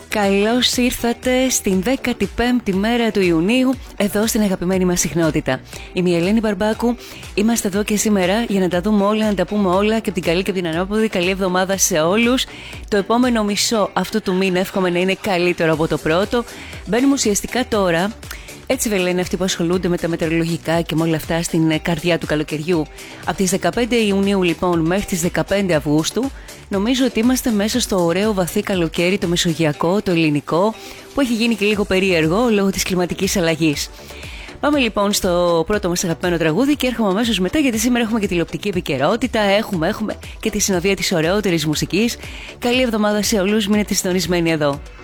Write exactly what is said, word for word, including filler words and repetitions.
Καλώς ήρθατε στην δέκατη πέμπτη μέρα του Ιουνίου, εδώ στην αγαπημένη μας συχνότητα. Είμαι η Ελένη Μπαρμπάκου, είμαστε εδώ και σήμερα για να τα δούμε όλα, να τα πούμε όλα και από την καλή και από την ανάποδη. Καλή εβδομάδα σε όλους. Το επόμενο μισό αυτού του μήνα εύχομαι να είναι καλύτερο από το πρώτο. Μπαίνουμε ουσιαστικά τώρα, έτσι βέβαια λένε αυτοί που ασχολούνται με τα μετεωρολογικά και με όλα αυτά, στην καρδιά του καλοκαιριού. Από τις δεκαπέντε Ιουνίου λοιπόν μέχρι τις δεκαπέντε Αυγούστου, νομίζω ότι είμαστε μέσα στο ωραίο βαθύ καλοκαίρι, το μεσογειακό, το ελληνικό, που έχει γίνει και λίγο περίεργο λόγω της κλιματικής αλλαγής. Πάμε λοιπόν στο πρώτο μας αγαπημένο τραγούδι και έρχομαι αμέσως μετά, γιατί σήμερα έχουμε και τηλεοπτική επικαιρότητα, έχουμε, έχουμε και τη συνοδεία της ωραιότερης μουσικής. Καλή εβδομάδα σε όλους, μείνετε συντονισμένοι εδώ.